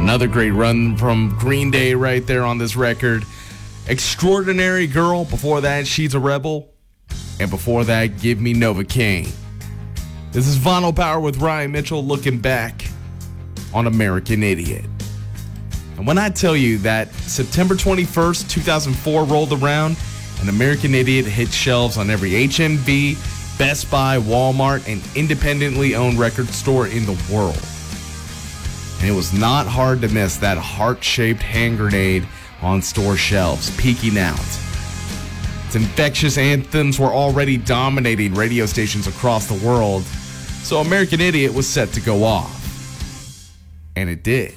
Another great run from Green Day right there on this record. Extraordinary Girl. Before that, She's a Rebel. And before that, Give Me Novocaine. This is Vinyl Power with Ryan Mitchell looking back on American Idiot. And when I tell you that September 21st, 2004 rolled around, and American Idiot hit shelves on every HMV, Best Buy, Walmart, and independently owned record store in the world. And it was not hard to miss that heart-shaped hand grenade on store shelves, peeking out. Its infectious anthems were already dominating radio stations across the world, so American Idiot was set to go off. And it did.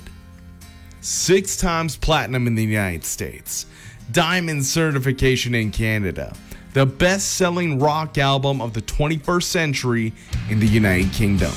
6 times platinum in the United States, diamond certification in Canada, the best-selling rock album of the 21st century in the United Kingdom.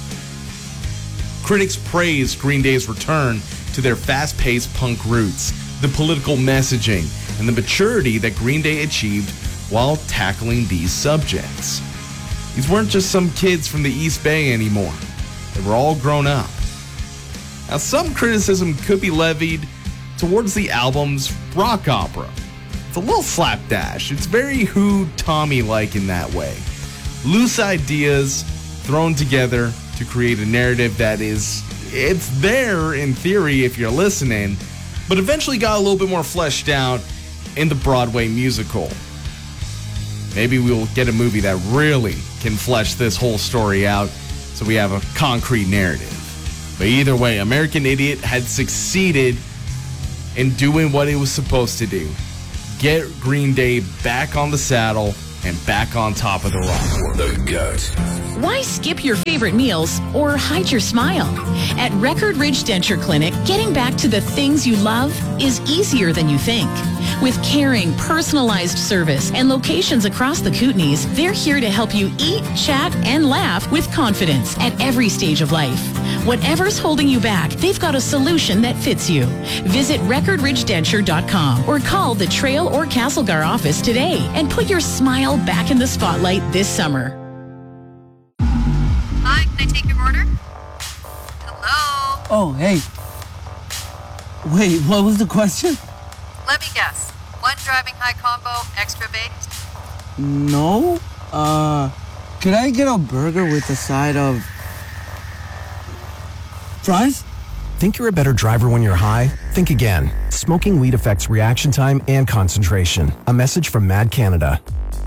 Critics praised Green Day's return to their fast-paced punk roots, the political messaging, and the maturity that Green Day achieved while tackling these subjects. These weren't just some kids from the East Bay anymore. They were all grown up. Now, some criticism could be levied towards the album's rock opera. It's a little slapdash. It's very Who, Tommy-like in that way. Loose ideas thrown together to create a narrative that it's there in theory if you're listening, but eventually got a little bit more fleshed out in the Broadway musical. Maybe we'll get a movie that really can flesh this whole story out so we have a concrete narrative. But either way, American Idiot had succeeded in doing what it was supposed to do. Get Green Day back on the saddle and back on top of the rock. The GOAT. Why skip your favorite meals or hide your smile? At Record Ridge Denture Clinic, getting back to the things you love is easier than you think. With caring, personalized service and locations across the Kootenays, they're here to help you eat, chat, and laugh with confidence at every stage of life. Whatever's holding you back, they've got a solution that fits you. Visit recordridgedenture.com or call the Trail or Castlegar office today and put your smile back in the spotlight this summer. Hi, can I take your order? Hello? Oh, hey. Wait, what was the question? Let me guess. One driving high combo, extra baked? No. Could I get a burger with a side of fries? Think you're a better driver when you're high? Think again. Smoking weed affects reaction time and concentration. A message from Mad Canada.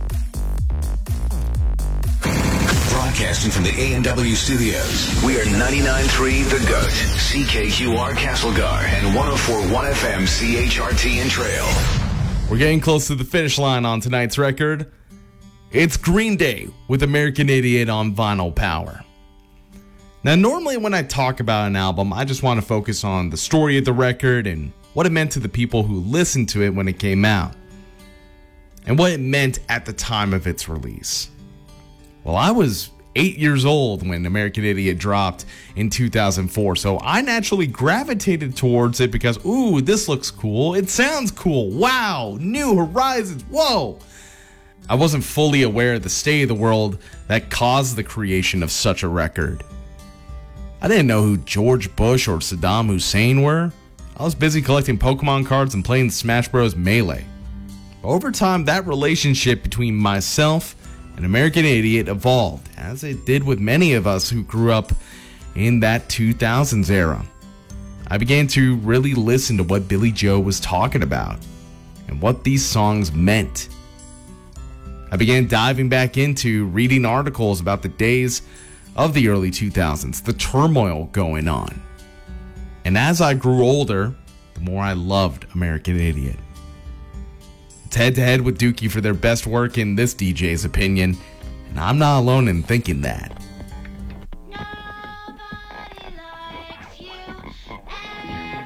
Broadcasting from the A&W studios, we are 99.3 The GOAT, CKQR Castlegar, and 104.1 FM CHRT and Trail. We're getting close to the finish line on tonight's record. It's Green Day with American Idiot on Vinyl Power. Now, normally when I talk about an album, I just want to focus on the story of the record and what it meant to the people who listened to it when it came out, and what it meant at the time of its release. Well, I was 8 years old when American Idiot dropped in 2004, so I naturally gravitated towards it because, ooh, this looks cool, it sounds cool, wow, new horizons, whoa. I wasn't fully aware of the state of the world that caused the creation of such a record. I didn't know who George Bush or Saddam Hussein were. I was busy collecting Pokemon cards and playing Smash Bros. Melee. Over time, that relationship between myself and American Idiot evolved, as it did with many of us who grew up in that 2000s era. I began to really listen to what Billy Joe was talking about and what these songs meant. I began diving back into reading articles about the days of the early 2000s, the turmoil going on. And as I grew older, the more I loved American Idiot. It's head-to-head with Dookie for their best work in this DJ's opinion, and I'm not alone in thinking that.